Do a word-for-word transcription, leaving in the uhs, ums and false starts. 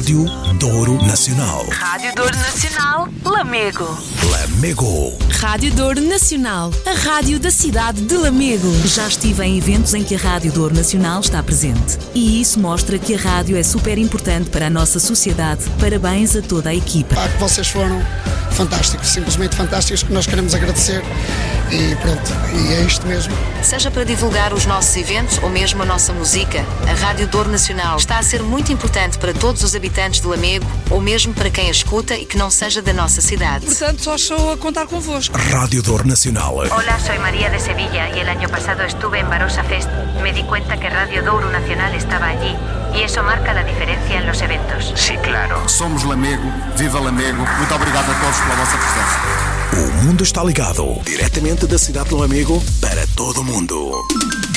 Rádio Douro Nacional. Rádio Douro Nacional, Lamego. Lamego. Rádio Douro Nacional, a rádio da cidade de Lamego. Já estive em eventos em que a Rádio Douro Nacional está presente. E isso mostra que a rádio é super importante para a nossa sociedade. Parabéns a toda a equipa. Ah, vocês foram fantásticos, simplesmente fantásticos, que nós queremos agradecer. E pronto, e é isto mesmo. Seja para divulgar os nossos eventos ou mesmo a nossa música, a Rádio Douro Nacional está a ser muito importante para todos os habitantes de Lamego ou mesmo para quem a escuta e que não seja da nossa cidade. Portanto, só estou a contar convosco. Rádio Douro Nacional. Hola, soy María de Sevilla y el año pasado estuve en Barossa Fest. Me di cuenta que Radio Douro Nacional estaba allí y eso marca la diferencia en los eventos. Sí, claro. Somos Lamego, viva Lamego. Muito obrigado a todos pela vossa presença. O mundo está ligado, diretamente da cidade de Lamego para todo o mundo.